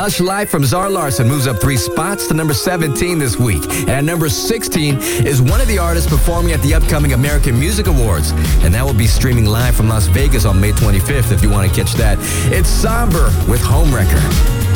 Lush Life from Zara Larsson moves up 3 spots to number 17 this week. And at number 16 is one of the artists performing at the upcoming American Music Awards. And that will be streaming live from Las Vegas on May 25th if you want to catch that. It's Somber with Homewrecker.